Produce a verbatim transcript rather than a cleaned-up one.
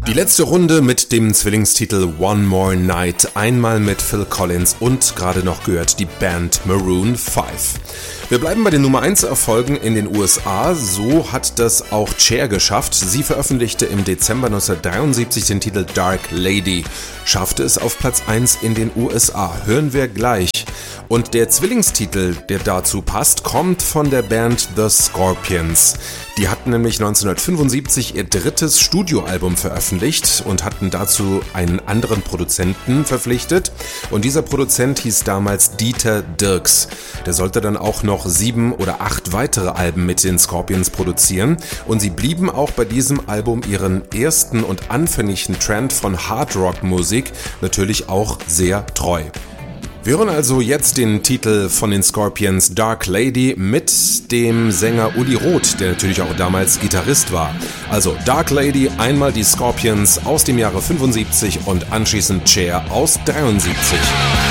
Die letzte Runde mit dem Zwillingstitel One More Night, einmal mit Phil Collins und gerade noch gehört die Band Maroon five. Wir bleiben bei den Nummer eins Erfolgen in den U S A, so hat das auch Cher geschafft. Sie veröffentlichte im Dezember neunzehnhundertdreiundsiebzig den Titel Dark Lady, schaffte es auf Platz eins in den U S A, hören wir gleich. Und der Zwillingstitel, der dazu passt, kommt von der Band The Scorpions. Die hatten nämlich neunzehnhundertfünfundsiebzig ihr drittes Studioalbum veröffentlicht und hatten dazu einen anderen Produzenten verpflichtet. Und dieser Produzent hieß damals Dieter Dierks. Der sollte dann auch noch sieben oder acht weitere Alben mit den Scorpions produzieren. Und sie blieben auch bei diesem Album ihren ersten und anfänglichen Trend von Hardrock-Musik natürlich auch sehr treu. Wir hören also jetzt den Titel von den Scorpions Dark Lady mit dem Sänger Uli Roth, der natürlich auch damals Gitarrist war. Also Dark Lady, einmal die Scorpions aus dem Jahre fünfundsiebzig und anschließend Cher aus dreiundsiebzig.